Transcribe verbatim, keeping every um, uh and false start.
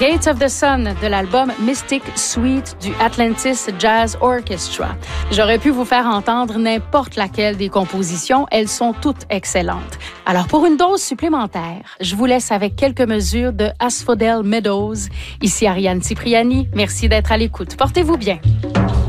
Gates of the Sun de l'album Mystic Suite du Atlantis Jazz Orchestra. J'aurais pu vous faire entendre n'importe laquelle des compositions, elles sont toutes excellentes. Alors pour une dose supplémentaire, je vous laisse avec quelques mesures de Asphodel Meadows. Ici Ariane Cipriani, merci d'être à l'écoute. Portez-vous bien.